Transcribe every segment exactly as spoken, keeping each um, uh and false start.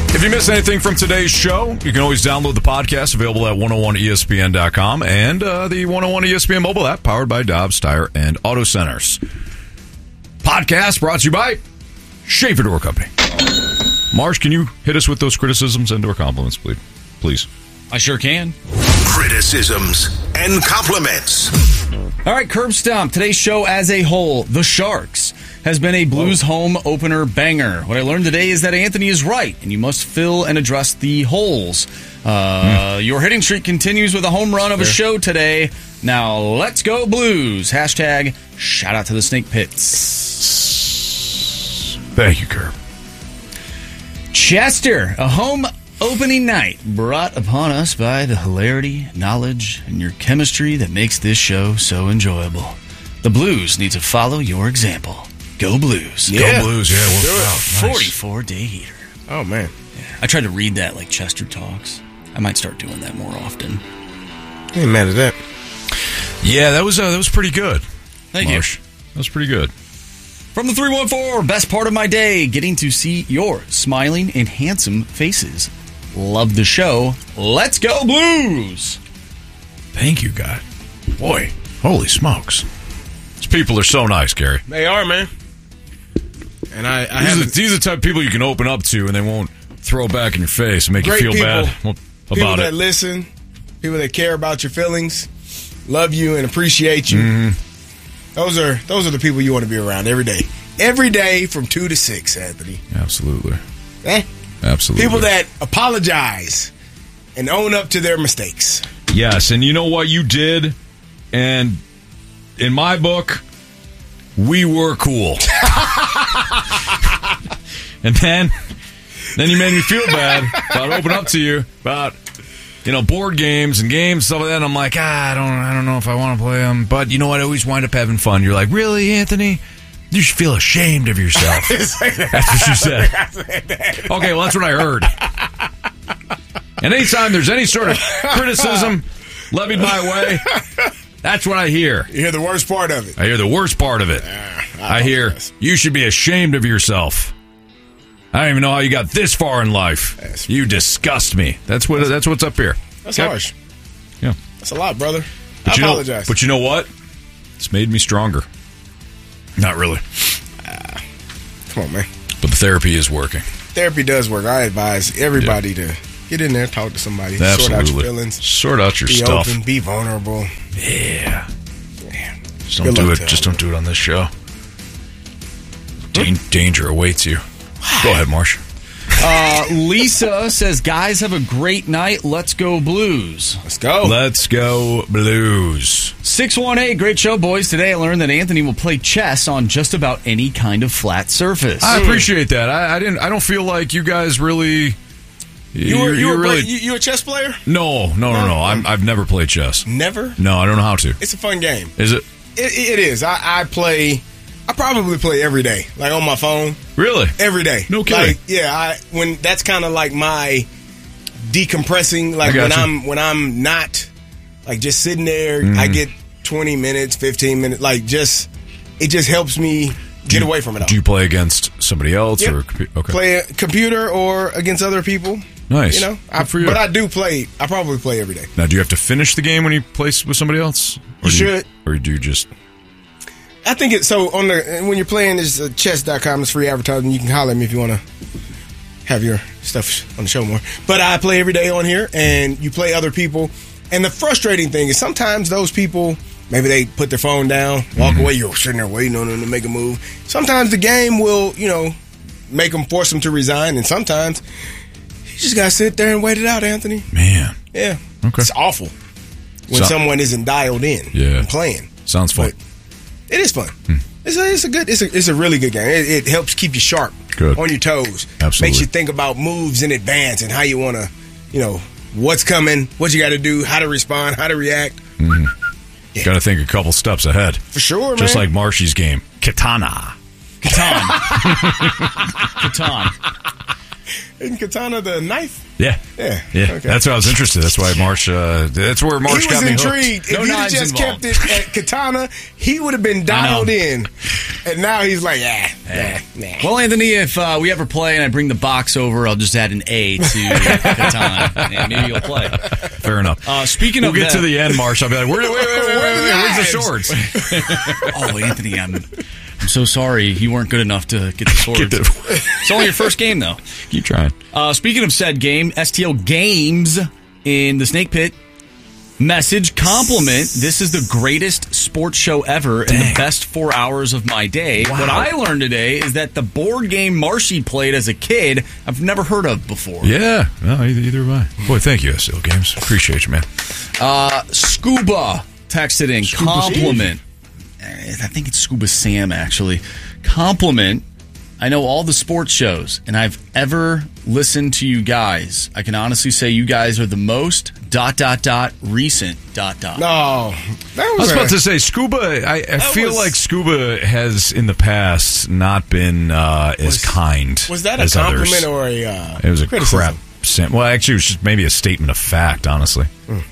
If you missed anything from today's show, you can always download the podcast available at one oh one E S P N dot com and uh, the one oh one E S P N mobile app powered by Dobbs Tire and Auto Centers. Podcast brought to you by Schaefer Door Company. Marsh, can you hit us with those criticisms and or compliments, please? Please. I sure can. Criticisms and compliments. All right, Curb Stomp. Today's show as a whole, the Sharks, has been a Blues home opener banger. What I learned today is that Anthony is right, and you must fill and address the holes. Uh, mm. Your hitting streak continues with a home run of a show today. Now, let's go Blues. Hashtag shout out to the Snake Pits. Thank you, Curb. Chester, a home opening night brought upon us by the hilarity, knowledge, and your chemistry that makes this show so enjoyable. The Blues need to follow your example. Go Blues. Yeah. Go Blues, yeah. We'll nice. forty-four day heater. Oh, man. Yeah. I tried to read that like Chester talks. I might start doing that more often. I ain't mad at that. Yeah, that was uh, that was pretty good. Thank Marsh. you. That was pretty good. From the three one four, best part of my day, getting to see your smiling and handsome faces. Love the show. Let's go Blues. Thank you, God. Boy, holy smokes. These people are so nice, Gary. They are, man. And I, I these, have are, these are the type of people you can open up to and they won't throw back in your face and make you feel people, bad about people it. that listen, people that care about your feelings, love you and appreciate you. Mm-hmm. Those are those are the people you want to be around every day. Every day from two to six, Anthony. Absolutely. Eh? Absolutely. People that apologize and own up to their mistakes. Yes, and you know what you did? And in my book, we were cool. And then, then you made me feel bad about opening up to you about, you know, board games and games, stuff like that. And I'm like, ah, I don't, I don't know if I want to play them. But you know what? I always wind up having fun. You're like, really, Anthony? You should feel ashamed of yourself. That's what you said. Okay, well, that's what I heard. And anytime there's any sort of criticism levied my way, that's what I hear. You hear the worst part of it. I hear the worst part of it. Uh, I, I hear, you should be ashamed of yourself. I don't even know how you got this far in life. That's you disgust me. That's what. That's what's up here. That's okay. harsh. Yeah. That's a lot, brother. But I you apologize. Know, but you know what? It's made me stronger. Not really. Uh, come on, man. But the therapy is working. Therapy does work. I advise everybody yeah. to get in there, talk to somebody, Absolutely. sort out your feelings, sort out your be stuff, open, be vulnerable. Yeah. Man. Just don't do it. Just don't do it on this show. Dan- danger awaits you. Go ahead, Marsh. Uh, Lisa says, guys, have a great night. Let's go Blues. Let's go. Let's go Blues. six one eight, great show, boys. Today I learned that Anthony will play chess on just about any kind of flat surface. I appreciate that. I, I didn't. I don't feel like you guys really... You were, you, were really, you, you a chess player? No, no, no, no. I'm, I've never played chess. Never? No, I don't know how to. It's a fun game. Is it? It, it is. I, I play... I probably play every day, like on my phone. Really? Every day. No kidding. Like, yeah, I when that's kind of like my decompressing. Like when you. I'm when I'm not like just sitting there, mm. I get twenty minutes, fifteen minutes. Like just it just helps me get you, away from it all. Do you play against somebody else yep. or okay? Play a computer or against other people. Nice. You know, I, for you. But I do play. I probably play every day. Now, do you have to finish the game when you play with somebody else? Or You do should. You, or do you just? I think it's so on the when you're playing this uh, chess dot com, it's free advertising. You can holler at me if you want to have your stuff on the show more. But I play every day on here, and you play other people. And the frustrating thing is sometimes those people, maybe they put their phone down, walk mm-hmm. away. You're sitting there waiting on them to make a move. Sometimes the game will, you know, make them force them to resign, and sometimes you just gotta sit there and wait it out, Anthony. Man, yeah, okay, it's awful when so, someone isn't dialed in yeah. and playing. Sounds fun. But it is fun. Hmm. It's a, it's a good. It's a, it's a really good game. It, it helps keep you sharp, good. on your toes. Absolutely, makes you think about moves in advance and how you want to, you know, what's coming, what you got to do, how to respond, how to react. Mm-hmm. Yeah. Got to think a couple steps ahead for sure. Just man. like Marshy's game, Katana. Catan. Catan. Isn't katana the knife? Yeah. Yeah. Yeah. Okay. That's why I was interested. That's why Marsh, uh, that's where Marsh He got was me hooked. intrigued. No If you'd have knives just involved. kept it at katana, he would have been dialed in. And now he's like, yeah, nah, nah. Well, Anthony, if uh, we ever play and I bring the box over, I'll just add an A to katana. And maybe you'll play. Fair enough. Uh, speaking we'll of get that, to the end, Marsh. I'll be like, where, wait, wait, wait, wait, wait, wait, where's the shorts? oh, Anthony, I'm I'm so sorry you weren't good enough to get the swords. Get the- It's only your first game, though. Keep trying. Uh, speaking of said game, S T L Games in the Snake Pit message compliment. This is the greatest sports show ever and the best four hours of my day. Wow. What I learned today is that the board game Marshy played as a kid, I've never heard of before. Yeah. No, either, either have I. Boy, thank you, S L Games. Appreciate you, man. Uh, Scuba texted in compliment. I think it's Scuba Sam, actually. Compliment. I know all the sports shows, and I've ever listened to you guys. I can honestly say you guys are the most dot, dot, dot, recent dot, dot. No. That I was, was a- about to say, Scuba, I, I feel was- like Scuba has, in the past, not been uh, as Was- kind Was that a as compliment others. or a uh, It was a criticism? crap. Sim- well, actually, it was just maybe a statement of fact, honestly.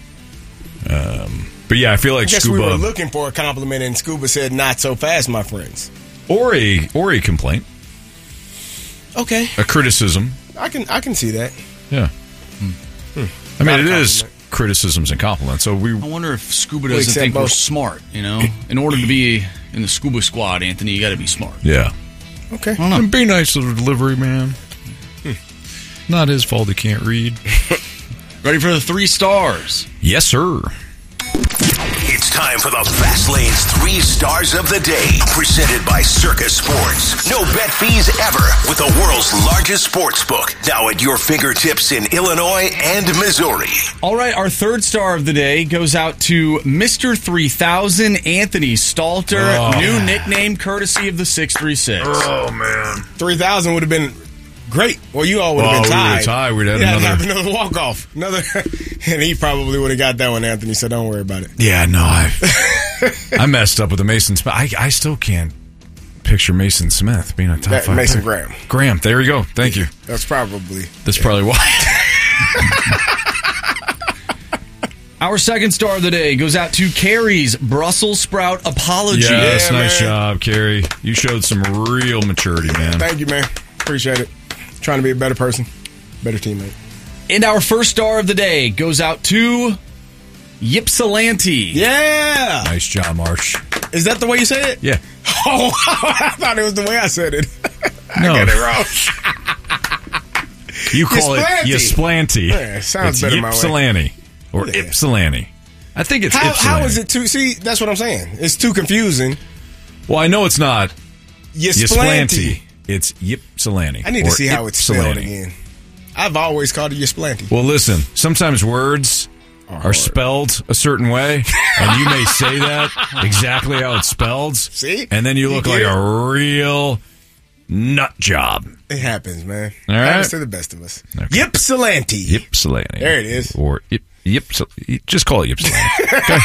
Um, but yeah, I feel like I guess Scuba we were looking for a compliment, and Scuba said, not so fast, my friends. or a or a complaint, Okay. a criticism. I can I can see that. Yeah, I mean, Not a it is compliment. criticisms and compliments. So we I wonder if Scuba We doesn't accept think we're both. smart, you know? In order to be in the Scuba squad, Anthony, you got to be smart. yeah. Okay. And be nice to the delivery man. Not his fault he can't read. Ready for the three stars. Yes, sir. It's time for the Fast Lane's Three Stars of the Day, presented by Circus Sports. No bet fees ever with the world's largest sports book, now at your fingertips in Illinois and Missouri. All right, our third star of the day goes out to Mister three thousand, Anthony Stalter, Oh. new nickname courtesy of the six three six. Oh man. three thousand would have been great. Well, you all would have Oh, been we tied. would've tied. We'd have Yeah, another- have another walk-off. Another, and he probably would have got that one, Anthony, so don't worry about it. Yeah, no, I I messed up with the Mason Smith. I, I still can't picture Mason Smith being a top That- five. Mason pick. Graham. Graham, there you go. Thank you. That's probably... That's probably why. Our second star of the day goes out to Carrie's Brussels sprout apology. Yes, Yeah, nice man. job, Kerry. You showed some real maturity, man. Thank you, man. Appreciate it. Trying to be a better person, better teammate. And our first star of the day goes out to Ypsilanti. Yeah! Nice job, Marsh. Is that the way you say it? Yeah. Oh, I thought it was the way I said it. No, I got it wrong. you call Ysplanti. it Ysplanti. Yeah, it sounds it's better my way. Ypsilanti or Yeah. Ypsilanti. I think it's How, Ypsilanti. how is it too? See, that's what I'm saying. It's too confusing. Well, I know it's not Ysplanti. Ysplanti. It's Ypsilanti. I need to or see how it's spelled Ypsilanti. again. I've always called it Ysplanti. Well, listen, sometimes words are spelled a certain way, and you may say that exactly how it's spelled. See? And then you You look get like it. a real nut job. It happens, man. All right. Happens to the best of us. Okay. Ypsilanti. Ypsilanti. There it is. Or Yp, Yps, just call it Ypsilanti. Okay.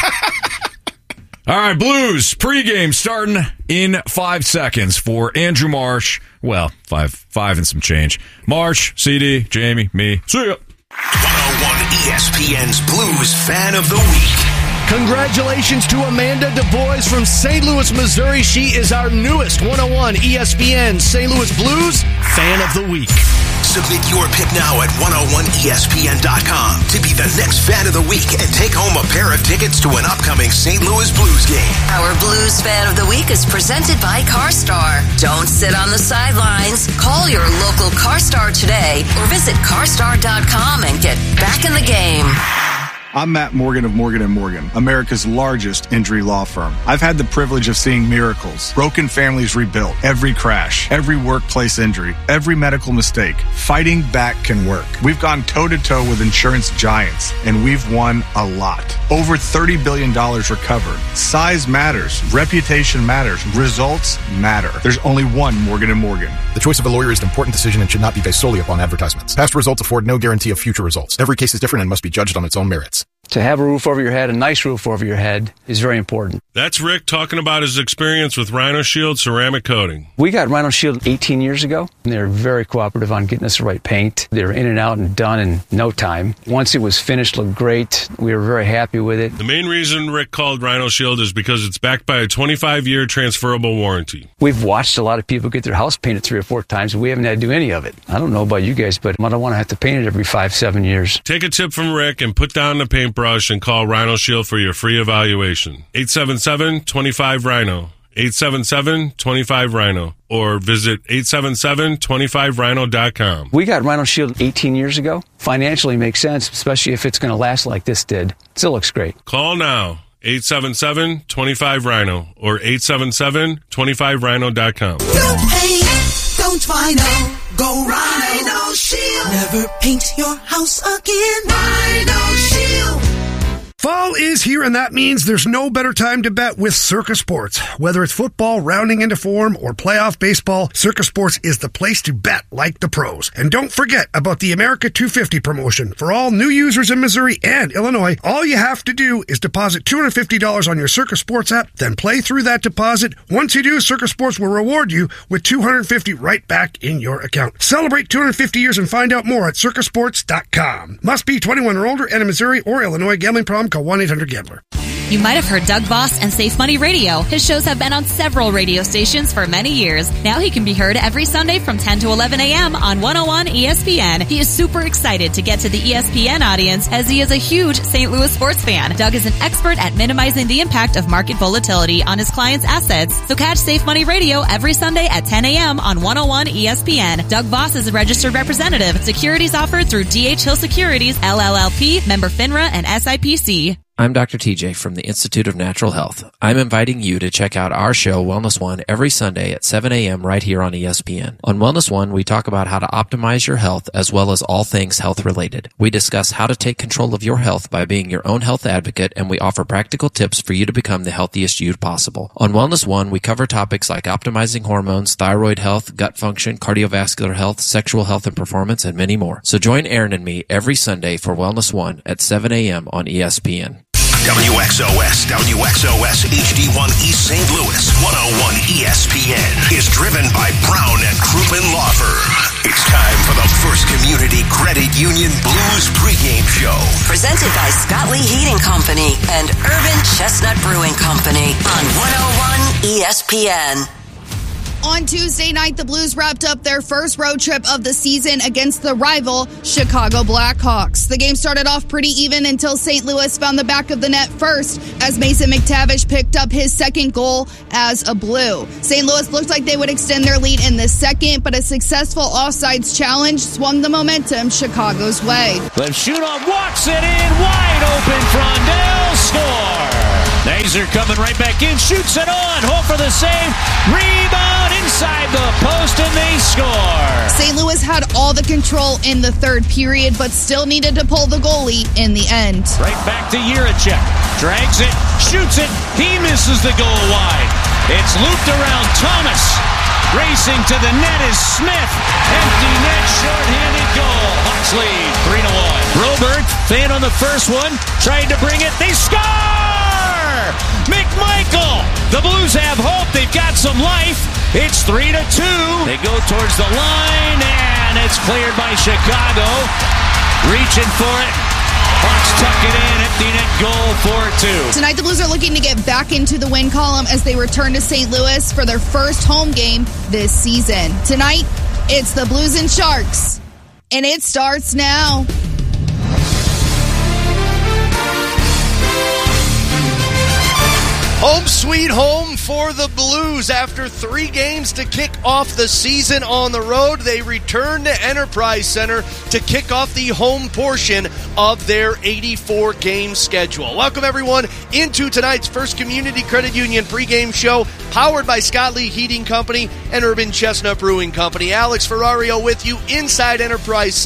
All right, Blues pregame starting in five seconds for Andrew Marsh. Well, five, five and some change. Marsh, C D, Jamie, me. See ya. one oh one E S P N's Blues Fan of the Week. Congratulations to Amanda DuBois from Saint Louis, Missouri. She is our newest one oh one E S P N Saint Louis Blues Fan of the Week. Submit your pick now at one oh one E S P N dot com to be the next Fan of the Week and take home a pair of tickets to an upcoming Saint Louis Blues game. Our Blues Fan of the Week is presented by CarStar. Don't sit on the sidelines. Call your local CarStar today or visit car star dot com and get back in the game. I'm Matt Morgan of Morgan and Morgan, America's largest injury law firm. I've had the privilege of seeing miracles, broken families rebuilt, every crash, every workplace injury, every medical mistake. Fighting back can work. We've gone toe-to-toe with insurance giants, and we've won a lot. Over thirty billion dollars recovered. Size matters. Reputation matters. Results matter. There's only one Morgan and Morgan. The choice of a lawyer is an important decision and should not be based solely upon advertisements. Past results afford no guarantee of future results. Every case is different and must be judged on its own merits. To have a roof over your head, a nice roof over your head, is very important. That's Rick talking about his experience with Rhino Shield ceramic coating. We got Rhino Shield eighteen years ago, and they were very cooperative on getting us the right paint. They were in and out and done in no time. Once it was finished, looked great. We were very happy with it. The main reason Rick called Rhino Shield is because it's backed by a twenty-five year transferable warranty. We've watched a lot of people get their house painted three or four times, and we haven't had to do any of it. I don't know about you guys, but I don't want to have to paint it every five, seven years. Take a tip from Rick and put down the paintbrush and call Rhino Shield for your free evaluation. eight seven seven, two five, Rhino. eight seven seven, two five, Rhino. Or visit eight seven seven, two five rhino dot com. We got Rhino Shield eighteen years ago. Financially makes sense, especially if it's going to last like this did. Still looks great. Call now. eight seven seven, two five, Rhino. Or eight seven seven, two five rhino dot com. No paint, don't Rhino. Go Rhino Shield. Never paint your house again. Rhino Shield. Fall is here, and that means there's no better time to bet with Circa Sports. Whether it's football rounding into form or playoff baseball, Circa Sports is the place to bet like the pros. And don't forget about the America two fifty promotion. For all new users in Missouri and Illinois, all you have to do is deposit two hundred fifty dollars on your Circa Sports app, then play through that deposit. Once you do, Circa Sports will reward you with two hundred fifty dollars right back in your account. Celebrate two hundred fifty years and find out more at circa sports dot com. Must be twenty-one or older and in Missouri or Illinois. Gambling problem? Call one eight hundred gambler. You might have heard Doug Voss and Safe Money Radio. His shows have been on several radio stations for many years. Now he can be heard every Sunday from ten to eleven a.m. on one oh one E S P N. He is super excited to get to the E S P N audience as he is a huge Saint Louis sports fan. Doug is an expert at minimizing the impact of market volatility on his clients' assets. So catch Safe Money Radio every Sunday at ten a.m. on one oh one E S P N. Doug Voss is a registered representative. Securities offered through D H Hill Securities, L L L P, member FINRA, and S I P C. I'm Doctor T J from the Institute of Natural Health. I'm inviting you to check out our show, Wellness One, every Sunday at seven a.m. right here on E S P N. On Wellness One, we talk about how to optimize your health as well as all things health related. We discuss how to take control of your health by being your own health advocate, and we offer practical tips for you to become the healthiest you possible. On Wellness One, we cover topics like optimizing hormones, thyroid health, gut function, cardiovascular health, sexual health and performance, and many more. So join Aaron and me every Sunday for Wellness One at seven a.m. on E S P N. W X O S, W X O S H D one East Saint Louis, one oh one E S P N is driven by Brown and Crouppen Law Firm. It's time for the First Community Credit Union Blues pregame show. Presented by Scott Lee Heating Company and Urban Chestnut Brewing Company on one oh one E S P N. On Tuesday night, the Blues wrapped up their first road trip of the season against the rival Chicago Blackhawks. The game started off pretty even until Saint Louis found the back of the net first as Mason McTavish picked up his second goal as a Blue. Saint Louis looked like they would extend their lead in the second, but a successful offsides challenge swung the momentum Chicago's way. Leschunov walks it in, wide open, Frondell, score! Nazer coming right back in, shoots it on, Hope for the save, rebound inside the post, and they score. Saint Louis had all the control in the third period, but still needed to pull the goalie in the end. Right back to Jiricek, drags it, shoots it, he misses the goal wide. It's looped around Thomas, racing to the net is Smith, empty net, short-handed goal. Hawks lead, three to one. Broberg, fan on the first one, tried to bring it, they score! McMichael! The Blues have hope. They've got some life. It's three to two. They go towards the line, and it's cleared by Chicago. Reaching for it. Hawks tuck it in. Empty net goal, four two. Tonight, the Blues are looking to get back into the win column as they return to Saint Louis for their first home game this season. Tonight, it's the Blues and Sharks, and it starts now. Home sweet home for the Blues. After three games to kick off the season on the road, they return to Enterprise Center to kick off the home portion of their eighty-four game schedule. Welcome, everyone, into tonight's First Community Credit Union pregame show, powered by Scott Lee Heating Company and Urban Chestnut Brewing Company. Alex Ferrario with you inside Enterprise Center.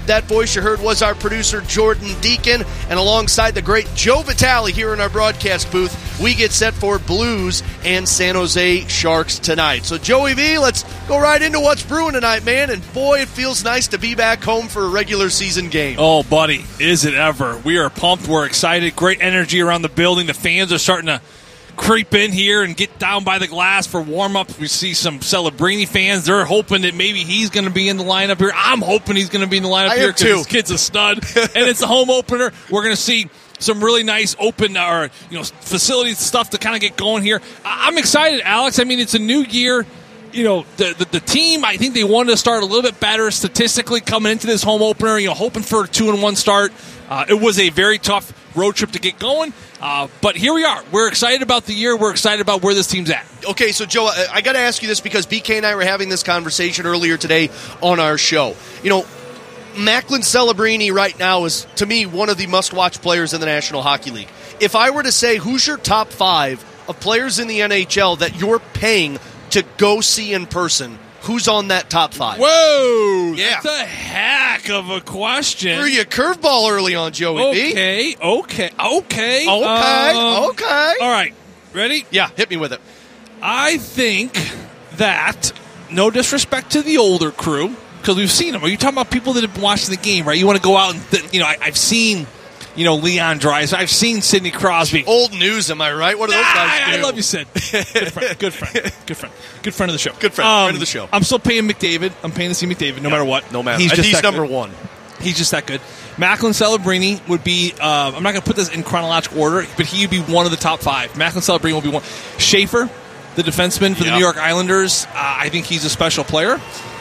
That voice you heard was our producer, Jordan Deacon. And alongside the great Joe Vitale here in our broadcast booth, we get set for Blues and San Jose Sharks tonight. So, Joey V, let's go right into what's brewing tonight, man. And, boy, it feels nice to be back home for a regular season game. Oh, buddy, is it ever. We are pumped. We're excited. Great energy around the building. The fans are starting to creep in here and get down by the glass for warm-up. We see some Celebrini fans. They're hoping that maybe he's going to be in the lineup here. I'm hoping he's going to be in the lineup I here because this kid's a stud. And it's a home opener. We're going to see some really nice open or you know facility stuff to kind of get going here. I'm excited, Alex. I mean, it's a new year. You know, the, the the team, I think they wanted to start a little bit better statistically coming into this home opener, you know, hoping for a two and one start. Uh, it was a very tough road trip to get going, uh, but here we are. We're excited about the year. We're excited about where this team's at. Okay, so, Joe, I, I got to ask you this because B K and I were having this conversation earlier today on our show. You know, Macklin Celebrini right now is, to me, one of the must-watch players in the National Hockey League. If I were to say who's your top five of players in the N H L that you're paying to go see in person, who's on that top five? Whoa! Yeah. That's a heck of a question. Threw you a curveball early on, Joey okay, B. Okay, okay, okay. Okay, um, okay. All right, ready? Yeah, hit me with it. I think that, no disrespect to the older crew, because we've seen them. Are you talking about people that have been watching the game, right? You want to go out and, th- you know, I, I've seen... You know, Leon Draisaitl. I've seen Sidney Crosby. Old news, am I right? What do those ah, guys do? I love you, Sid. Good friend. Good friend. Good friend. Good friend of the show. Good friend. Um, friend of the show. I'm still paying McDavid. I'm paying to see McDavid no yeah, matter what. No matter. He's, just he's number good. one. He's just that good. Macklin Celebrini would be, uh, I'm not going to put this in chronological order, but he would be one of the top five. Macklin Celebrini will be one. Schaefer, the defenseman for yep. the New York Islanders, uh, I think he's a special player.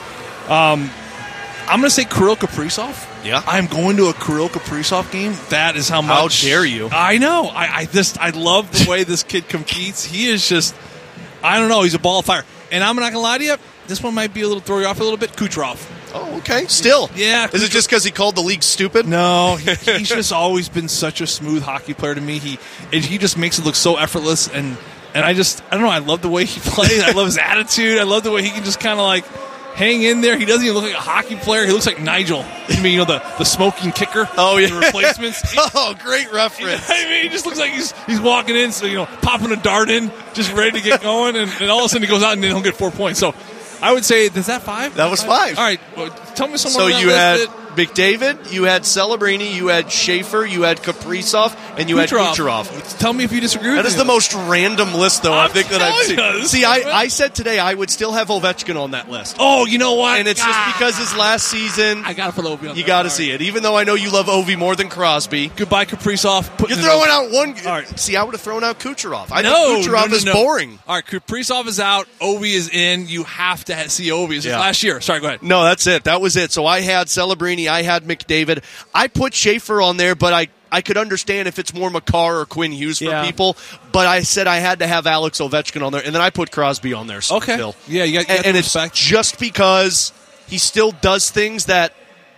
Um, I'm going to say Kirill Kaprizov. Yeah, I'm going to a Kirill Kaprizov game. That is how much. How dare you? I know. I, I just I love the way this kid competes. He is just, I don't know. He's a ball of fire. And I'm not gonna lie to you. This one might be a little throw you off a little bit. Kucherov. Oh, okay. Still, yeah. Is it just because he called the league stupid? No, he, he's just always been such a smooth hockey player to me. He and he just makes it look so effortless. And and I just I don't know. I love the way he plays. I love his attitude. I love the way he can just kind of like hang in there. He doesn't even look like a hockey player. He looks like Nigel. I mean, you know, the, the smoking kicker. Oh, yeah. The replacements. Oh, great reference. I mean, he just looks like he's he's walking in, so, you know, popping a dart in, just ready to get going, and, and all of a sudden he goes out and then he'll get four points. So I would say, is that five? That was five. All right. Well, tell me someone So on that you list had that, McDavid, you had Celebrini, you had Schaefer, you had Kaprizov, and you Kucherov. had Kucherov. Tell me if you disagree with That me. is the most random list, though, I'm I think, that I've seen. you, See, I, I said today I would still have Ovechkin on that list. Oh, you know what? And it's just because his last season, I got to put Ovi on you that. got to All see right. it. Even though I know you love Ovi more than Crosby. Goodbye, Kaprizov. You're throwing out one. All right. See, I would have thrown out Kucherov. I no, think Kucherov no, no, is no. boring. All right, Kaprizov is out. Ovi is in. You have to ha- see Ovi. It's Yeah. last year. Sorry, go ahead. No, that's it. That was it. So I had Celebrini, I had McDavid. I put Schaefer on there, but I, I could understand if it's more Makar or Quinn Hughes for Yeah. people. But I said I had to have Alex Ovechkin on there, and then I put Crosby on there. Okay. Still. Yeah, you got, you got and, and it's respect. just because he still does things that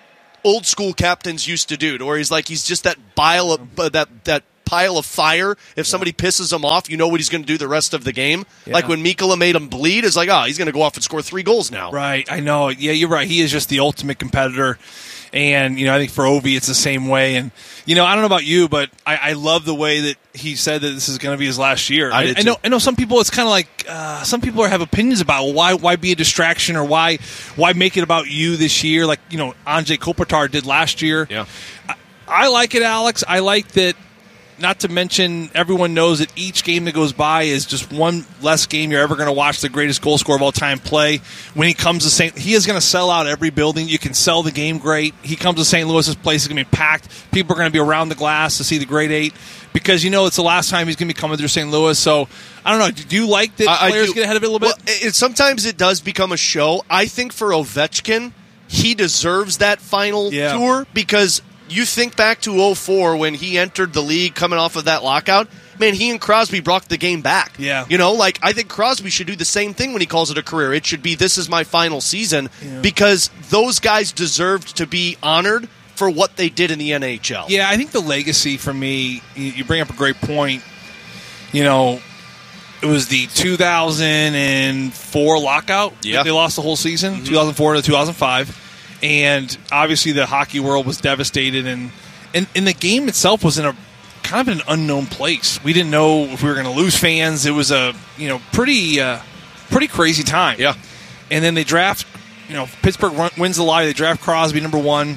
old school captains used to do, where he's like he's just that pile of uh, that that pile of fire. If somebody pisses him off, you know what he's going to do the rest of the game. Yeah. Like when Mikkola made him bleed, it's like, oh, he's going to go off and score three goals now. Right, I know. Yeah, you're right. He is just the ultimate competitor. And, you know, I think for Ovi, it's the same way. And, you know, I don't know about you, but I, I love the way that he said that this is going to be his last year. I, did I know I know some people, it's kind of like, uh, some people have opinions about well, why why be a distraction or why why make it about you this year, like, you know, Anze Kopitar did last year. Yeah. I, I like it, Alex. I like that. Not to mention, everyone knows that each game that goes by is just one less game you're ever going to watch the greatest goal scorer of all time play. When he comes to Saint he is going to sell out every building. You can sell the game great. He comes to Saint Louis, this place is going to be packed. People are going to be around the glass to see the Great Eight because, you know, it's the last time he's going to be coming through Saint Louis. So, I don't know. Do you like that I, players I get ahead of it a little well, bit? It, sometimes it does become a show. I think for Ovechkin, he deserves that final Yeah. tour because you think back to oh four when he entered the league coming off of that lockout. Man, he and Crosby brought the game back. Yeah. You know, like, I think Crosby should do the same thing when he calls it a career. It should be, this is my final season, Yeah. because those guys deserved to be honored for what they did in the N H L. Yeah, I think the legacy for me, you you bring up a great point. You know, it was the two thousand four lockout. Yeah. They lost the whole season, Mm-hmm. two thousand four to two thousand five. and obviously the hockey world was devastated, and and, and the game itself was in a kind of an unknown place. We didn't know if we were going to lose fans. It was a you know pretty uh, pretty crazy time. Yeah, and then they draft. You know, Pittsburgh run, wins the lottery. They draft Crosby number one.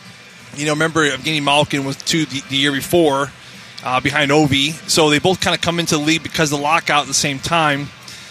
You know, remember Evgeny Malkin was two the, the year before, uh, behind Ovi. So they both kind of come into the league because of the lockout at the same time.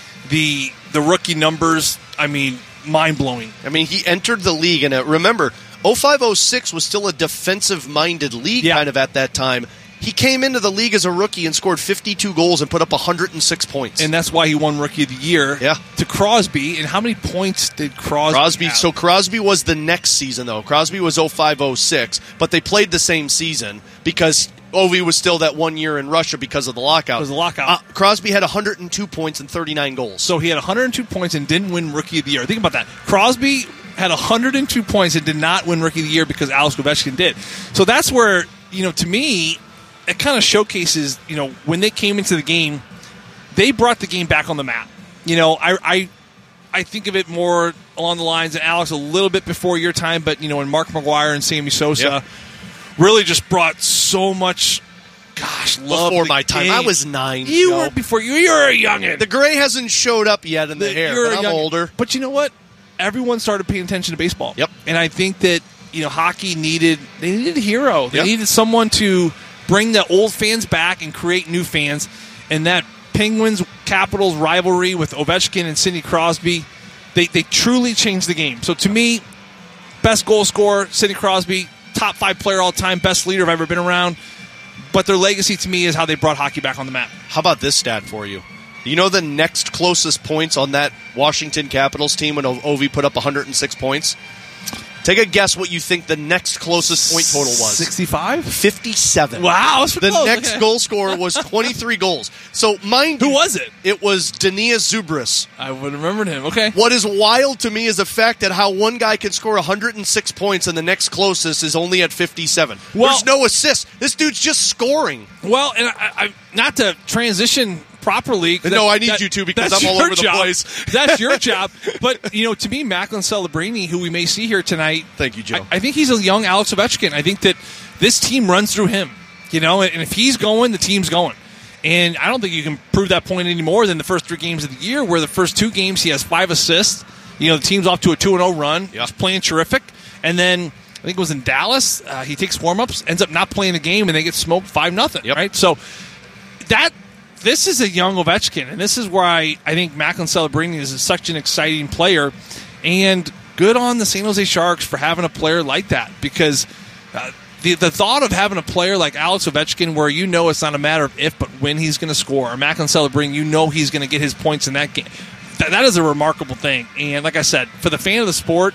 The the rookie numbers, I mean, mind blowing. I mean, he entered the league, and uh, remember, oh five oh six was still a defensive minded league yeah. kind of at that time. He came into the league as a rookie and scored fifty-two goals and put up one hundred six points. And that's why he won Rookie of the Year yeah. to Crosby. And how many points did Crosby Crosby have? So Crosby was the next season, though. Crosby was oh five oh six, but they played the same season because Ovi was still that one year in Russia because of the lockout. It was the lockout. Uh, Crosby had one hundred two points and thirty-nine goals. So he had one hundred two points and didn't win Rookie of the Year. Think about that. Crosby had one hundred two points and did not win Rookie of the Year because Alex Ovechkin did. So that's where, you know, to me, it kind of showcases, you know, when they came into the game, they brought the game back on the map. You know, I I, I think of it more along the lines of Alex a little bit before your time, but, you know, when Mark McGuire and Sammy Sosa yep. really just brought so much, gosh, love before to my the time. game. I was nine. You, you know? were before you. You were a youngin'. The gray hasn't showed up yet in the, the hair, you're but I'm youngin'. older. But you know what? Everyone started paying attention to baseball. Yep. And I think that, you know, hockey needed, they needed a hero. They yep. needed someone to bring the old fans back and create new fans. And that Penguins-Capitals rivalry with Ovechkin and Sidney Crosby, they, they truly changed the game. So to me, best goal scorer, Sidney Crosby, top five player all time, best leader I've ever been around. But their legacy to me is how they brought hockey back on the map. How about this stat for you? You know the next closest points on that Washington Capitals team when Ovi put up one hundred six points? Take a guess what you think the next closest point total was. sixty-five? fifty-seven. Wow. That's the close. next Okay. goal scorer was twenty-three goals. So, mind Who you, was it? It was Daniil Zubris. I would have remembered him. Okay. What is wild to me is the fact that how one guy can score one hundred six points and the next closest is only at fifty-seven. Well, There's no assist. This dude's just scoring. Well, and I, I, not to transition properly. No, I need you to because I'm all over the job. place. That's your job. But, you know, to me, Macklin Celebrini, who we may see here tonight. Thank you, Joe. I, I think he's a young Alex Ovechkin. I think that this team runs through him. You know, and if he's going, the team's going. And I don't think you can prove that point any more than the first three games of the year, where the first two games he has five assists. You know, the team's off to a two and oh run. Yeah. He's playing terrific. And then I think it was in Dallas. Uh, he takes warm-ups, ends up not playing the game, and they get smoked five nothing. Yep. Right? So that this is a young Ovechkin, and this is why I think Macklin Celebrini is such an exciting player. And good on the San Jose Sharks for having a player like that, because uh, the the thought of having a player like Alex Ovechkin, where you know it's not a matter of if but when he's going to score, or Macklin Celebrini, you know he's going to get his points in that game. That, that is a remarkable thing. And like I said, for the fan of the sport,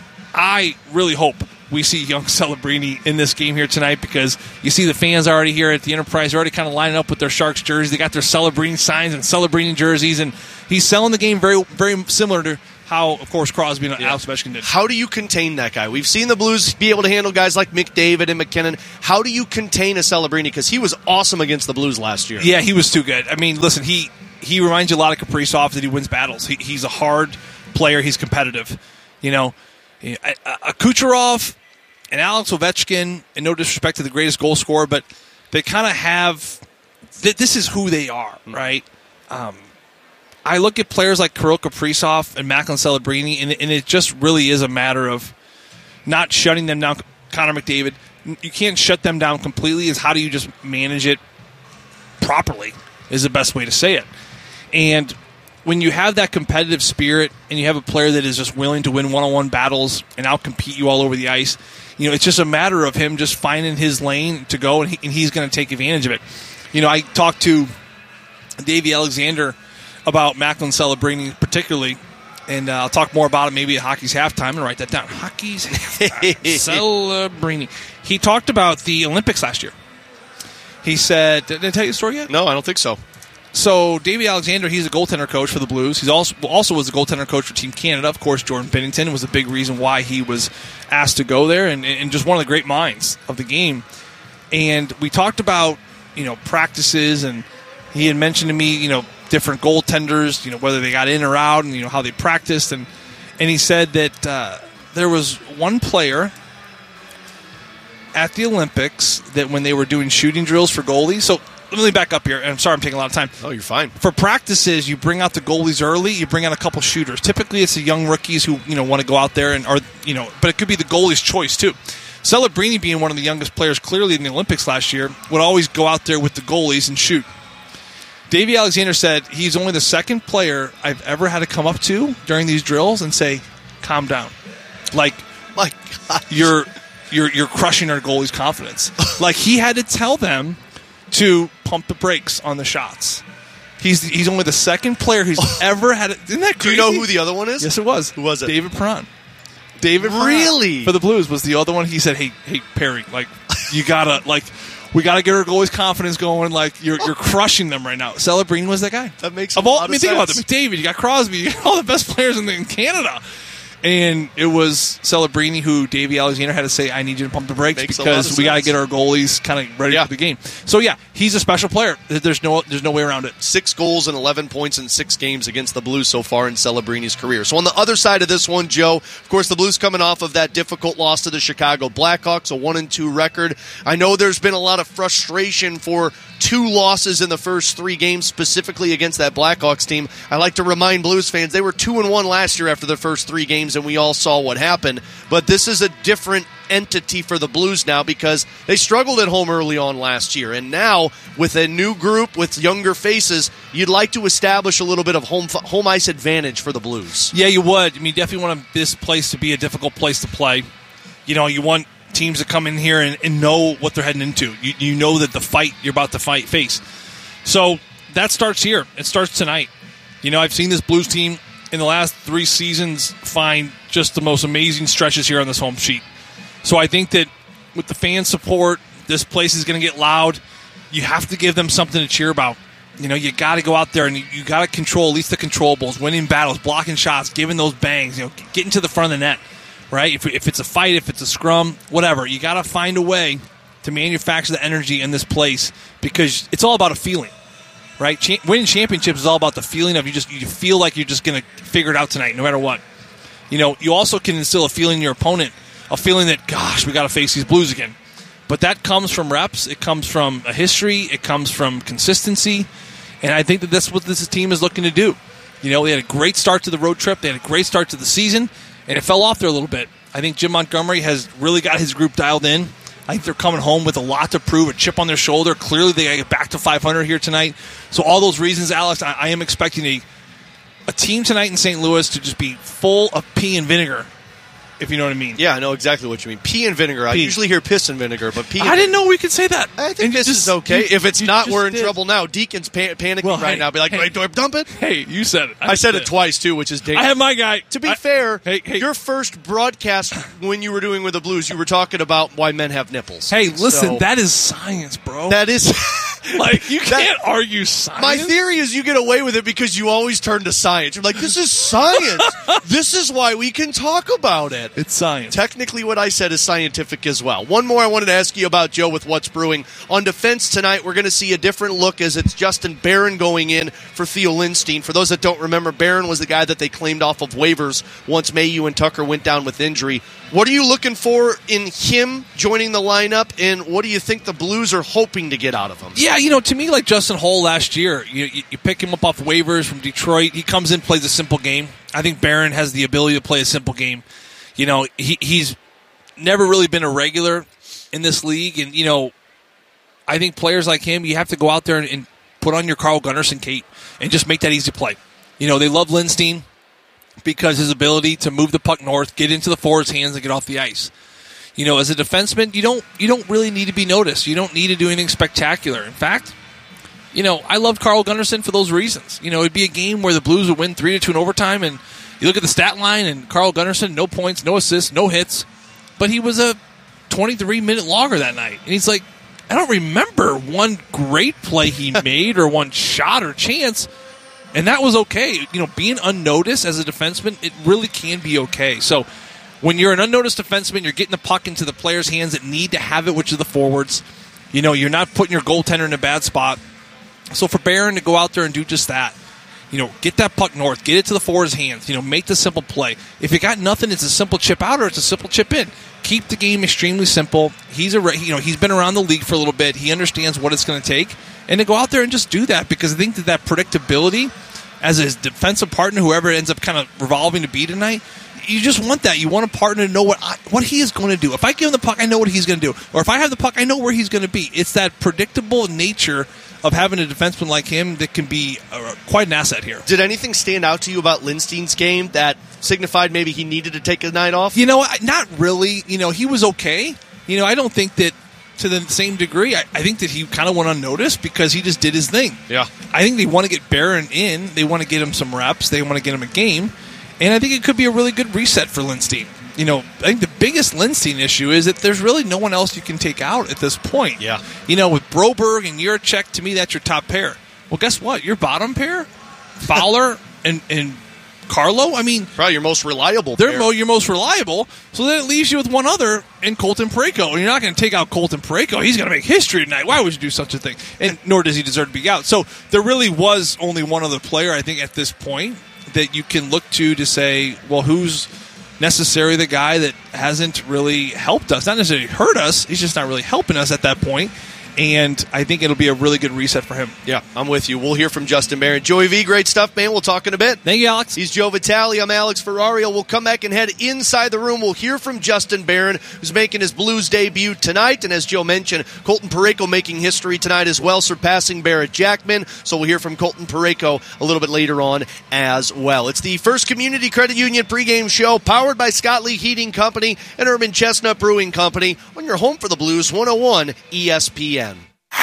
I really hope we see young Celebrini in this game here tonight, because you see the fans already here at the Enterprise are already kind of lining up with their Sharks jerseys. They got their Celebrini signs and Celebrini jerseys, and he's selling the game very, very similar to how, of course, Crosby and yeah. Alex Ovechkin did. How do you contain that guy? We've seen the Blues be able to handle guys like McDavid and McKinnon. How do you contain a Celebrini? Because he was awesome against the Blues last year. Yeah, he was too good. I mean, listen, he he reminds you a lot of Kaprizov that he wins battles. He, he's a hard player. He's competitive. You know, a, a Kucherov and Alex Ovechkin, and no disrespect to the greatest goal scorer, but they kind of have th- – this is who they are, right? Um, I look at players like Kirill Kaprizov and Macklin Celebrini, and, and it just really is a matter of not shutting them down. Connor McDavid, you can't shut them down completely. It's how do you just manage it properly is the best way to say it. And when you have that competitive spirit and you have a player that is just willing to win one-on-one battles and outcompete you all over the ice, you know, it's just a matter of him just finding his lane to go, and, he, and he's going to take advantage of it. You know, I talked to Davey Alexander about Macklin Celebrini particularly, and uh, I'll talk more about it maybe at Hockey's Halftime, and write that down. Hockey's Halftime. Celebrini. He talked about the Olympics last year. He said, did I tell you the story yet? No, I don't think so. So, Davey Alexander, he's a goaltender coach for the Blues. He's also also was a goaltender coach for Team Canada. Of course, Jordan Binnington was a big reason why he was asked to go there, and, and just one of the great minds of the game. And we talked about, you know, practices, and he had mentioned to me, you know, different goaltenders, you know, whether they got in or out, and, you know, how they practiced. And, and he said that uh, there was one player at the Olympics that when they were doing shooting drills for goalies, so let me back up here, and I'm sorry I'm taking a lot of time. Oh, you're fine. For practices, you bring out the goalies early, you bring out a couple shooters. Typically, it's the young rookies who, you know, want to go out there, and or you know, but it could be the goalie's choice, too. Celebrini, being one of the youngest players clearly in the Olympics last year, would always go out there with the goalies and shoot. Davey Alexander said he's only the second player I've ever had to come up to during these drills and say, calm down. Like, my God. You're, you're, you're crushing our goalie's confidence. Like, he had to tell them to pump the brakes on the shots. He's he's only the second player who's ever had it. Isn't that crazy? Do you know who the other one is? Yes, it was. Who was it? David Perron. David Perron Really? for the Blues was the other one. He said, "Hey, hey, Perry, like you gotta like we gotta get our goalie's confidence going. Like you're you're crushing them right now." Celebrini was that guy. That makes of a all. lot I mean, of think about it. sense. McDavid, you got Crosby, you got all the best players in, the, in Canada. And it was Celebrini who Davey Alexander had to say, I need you to pump the brakes Makes a lot because of we got to sense. get our goalies kind of ready Yeah. for the game. So, yeah, he's a special player. There's no there's no way around it. Six goals and eleven points in six games against the Blues so far in Celebrini's career. So on the other side of this one, Joe, of course, the Blues coming off of that difficult loss to the Chicago Blackhawks, a one and two record. I know there's been a lot of frustration for two losses in the first three games, specifically against that Blackhawks team. I like to remind Blues fans they were two and one last year after the first three games, and we all saw what happened. But this is a different entity for the Blues now because they struggled at home early on last year, and now with a new group with younger faces, you'd like to establish a little bit of home home ice advantage for the Blues. Yeah, you would. I mean, definitely want this place to be a difficult place to play. You know, you want teams to come in here and, and know what they're heading into. You, you know that the fight you're about to fight face. So that starts here. It starts tonight. You know, I've seen this Blues team in the last three seasons find just the most amazing stretches here on this home sheet. So I think that with the fan support, this place is going to get loud. You have to give them something to cheer about. You know, you got to go out there and you, you got to control at least the controllables, winning battles, blocking shots, giving those bangs, you know, getting to the front of the net, right? If, if it's a fight, if it's a scrum, whatever, you got to find a way to manufacture the energy in this place because it's all about a feeling, right? Cha- winning championships is all about the feeling of you just you feel like you're just going to figure it out tonight, no matter what. You know, you also can instill a feeling in your opponent, a feeling that, gosh, we got to face these Blues again. But that comes from reps. It comes from a history. It comes from consistency. And I think that that's what this team is looking to do. You know, they had a great start to the road trip. They had a great start to the season, and it fell off there a little bit. I think Jim Montgomery has really got his group dialed in. I think they're coming home with a lot to prove, a chip on their shoulder. Clearly, they got to get back to five hundred here tonight. So all those reasons, Alex, I, I am expecting a, a team tonight in Saint Louis to just be full of pea and vinegar, if you know what I mean. Yeah, I know exactly what you mean. Pea and vinegar. I Pea. usually hear piss and vinegar, but pea and I didn't know we could say that. I think this just- is okay. you- if it's you not, just we're in did. trouble now. Deacon's pan- panicking Well, right hey, now. Be like, hey. wait, do I dump it? Hey, you said it. I said it did. twice, too, which is dangerous. I have my guy. To be I- fair, Hey, hey. your first broadcast when you were doing with the Blues, you were talking about why men have nipples. Hey, listen, So, that is science, bro. that is... like, you That- can't argue science. My theory is you get away with it because you always turn to science. You're like, this is science. This is why we can talk about it. It's science. Technically, what I said is scientific as well. One more I wanted to ask you about, Joe, with what's brewing. On defense tonight, we're going to see a different look as it's Justin Barron going in for Theo Lindstein. For those that don't remember, Barron was the guy that they claimed off of waivers once Mayu and Tucker went down with injury. What are you looking for in him joining the lineup, and what do you think the Blues are hoping to get out of him? Yeah, you know, to me, like Justin Hull last year, you, you, you pick him up off waivers from Detroit. He comes in, plays a simple game. I think Barron has the ability to play a simple game. You know, he, he's never really been a regular in this league, and, you know, I think players like him, you have to go out there and, and put on your Carl Gunnarsson cape and just make that easy play. You know, they love Lindstein because his ability to move the puck north, get into the forward's hands, and get off the ice. You know, as a defenseman, you don't you don't really need to be noticed. You don't need to do anything spectacular. In fact, you know, I loved Carl Gunnarsson for those reasons. You know, it'd be a game where the Blues would win three to two in overtime, and you look at the stat line, and Carl Gunnarsson, no points, no assists, no hits, but he was a twenty-three minute logger that night. And he's like, I don't remember one great play he made or one shot or chance, and that was okay. You know, being unnoticed as a defenseman, it really can be okay. So when you're an unnoticed defenseman, you're getting the puck into the players' hands that need to have it, which are the forwards. You know, you're not putting your goaltender in a bad spot. So for Barron to go out there and do just that, You know, get that puck north, get it to the forward's hands. You know, make the simple play. If you got nothing, it's a simple chip out or it's a simple chip in. Keep the game extremely simple. He's a you know he's been around the league for a little bit. He understands what it's going to take, and to go out there and just do that, because I think that that predictability as his defensive partner, whoever it ends up kind of revolving to be tonight, you just want that. You want a partner to know what I, what he is going to do. If I give him the puck, I know what he's going to do. Or if I have the puck, I know where he's going to be. It's that predictable nature of having a defenseman like him that can be uh, quite an asset here. Did anything stand out to you about Lindstein's game that signified maybe he needed to take a night off? You know, not really. You know, he was okay. You know, I don't think that to the same degree. I, I think that he kind of went unnoticed because he just did his thing. Yeah. I think they want to get Barron in. They want to get him some reps. They want to get him a game. And I think it could be a really good reset for Lindstein. You know, I think the biggest Lindstein issue is that there's really no one else you can take out at this point. Yeah. You know, with Broberg and Juracek, to me, that's your top pair. Well, guess what? Your bottom pair, Fowler and, and Carlo, I mean... Probably your most reliable They're pair. mo- your most reliable. So then it leaves you with one other in Colton Parayko. And you're not going to take out Colton Parayko. He's going to make history tonight. Why would you do such a thing? And nor does he deserve to be out. So there really was only one other player, I think, at this point that you can look to to say, well, who's necessarily the guy that hasn't really helped us? Not necessarily hurt us. He's just not really helping us at that point. And I think it'll be a really good reset for him. Yeah, I'm with you. We'll hear from Justin Barron. Joey V, great stuff, man. We'll talk in a bit. Thank you, Alex. He's Joe Vitale. I'm Alex Ferrario. We'll come back and head inside the room. We'll hear from Justin Barron, who's making his Blues debut tonight. And as Joe mentioned, Colton Parayko making history tonight as well, surpassing Barrett Jackman. So we'll hear from Colton Parayko a little bit later on as well. It's the First Community Credit Union pregame show powered by Scott Lee Heating Company and Urban Chestnut Brewing Company on your home for the Blues, one oh one E S P N.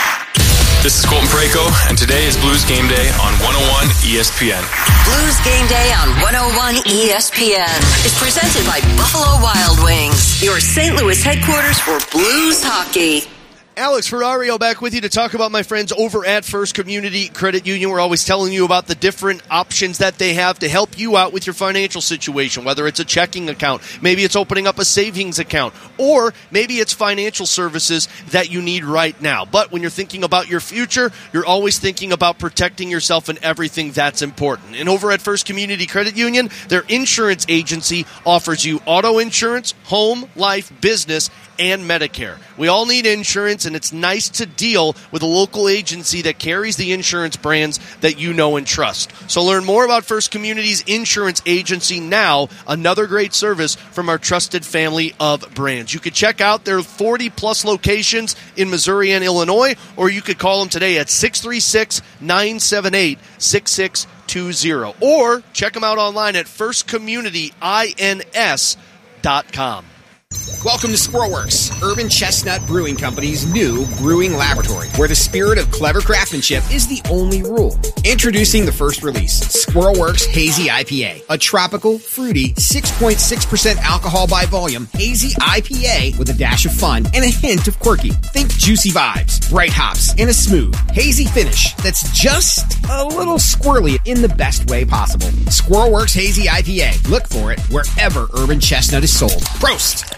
This is Colton Parayko, and today is Blues Game Day on one oh one E S P N. Blues Game Day on one oh one E S P N is presented by Buffalo Wild Wings, your Saint Louis headquarters for Blues hockey. Alex Ferrario back with you to talk about my friends over at First Community Credit Union. We're always telling you about the different options that they have to help you out with your financial situation, whether it's a checking account, maybe it's opening up a savings account, or maybe it's financial services that you need right now. But when you're thinking about your future, you're always thinking about protecting yourself and everything that's important. And over at First Community Credit Union, their insurance agency offers you auto insurance, home, life, business, and Medicare. We all need insurance, and it's nice to deal with a local agency that carries the insurance brands that you know and trust. So learn more about First Community's insurance agency now, another great service from our trusted family of brands. You could check out their forty-plus locations in Missouri and Illinois, or you could call them today at six three six, nine seven eight, six six two zero, or check them out online at first community ins dot com. Welcome to Squirrelworks, Urban Chestnut Brewing Company's new brewing laboratory, where the spirit of clever craftsmanship is the only rule. Introducing the first release, Squirrelworks Hazy I P A, a tropical, fruity, six point six percent alcohol by volume hazy I P A with a dash of fun and a hint of quirky. Think juicy vibes, bright hops, and a smooth, hazy finish that's just a little squirrely in the best way possible. Squirrelworks Hazy I P A. Look for it wherever Urban Chestnut is sold. Prost!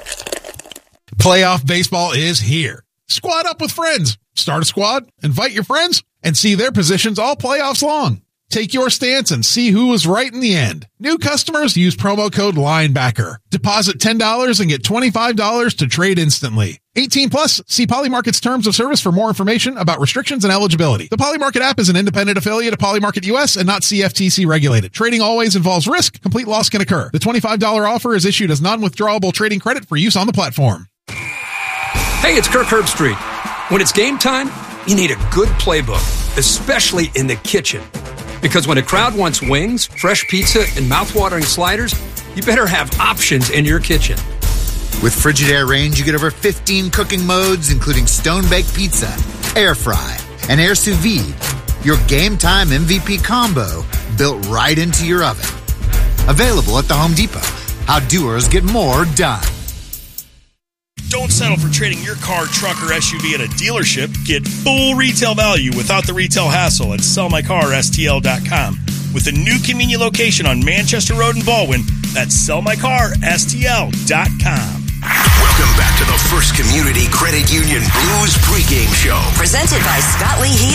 Playoff baseball is here. Squad up with friends. Start a squad, invite your friends, and see their positions all playoffs long. Take your stance and see who was right in the end. New customers use promo code LINEBACKER. Deposit ten dollars and get twenty-five dollars to trade instantly. eighteen plus, see Polymarket's terms of service for more information about restrictions and eligibility. The Polymarket app is an independent affiliate of Polymarket U S and not C F T C regulated. Trading always involves risk. Complete loss can occur. The twenty-five dollars offer is issued as non-withdrawable trading credit for use on the platform. Hey, it's Kirk Herbstreit. When it's game time, you need a good playbook, especially in the kitchen. Because when a crowd wants wings, fresh pizza, and mouthwatering sliders, you better have options in your kitchen. With Frigidaire Range, you get over fifteen cooking modes, including stone-baked pizza, air fry, and air sous vide. Your game time M V P combo built right into your oven. Available at the Home Depot. How doers get more done. Don't settle for trading your car, truck, or S U V at a dealership. Get full retail value without the retail hassle at sell my car S T L dot com. With a new convenient location on Manchester Road in Baldwin, that's sell my car S T L dot com. Welcome back to the First Community Credit Union Blues pregame show. Presented by Scott Lee Heating